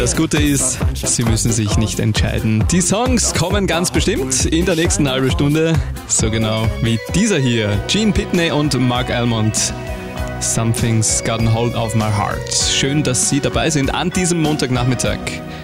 Das Gute ist, Sie müssen sich nicht entscheiden. Die Songs kommen ganz bestimmt in der nächsten halben Stunde. So genau wie dieser hier. Gene Pitney und Mark Almond. Something's Gotten Hold of My Heart. Schön, dass Sie dabei sind an diesem Montagnachmittag.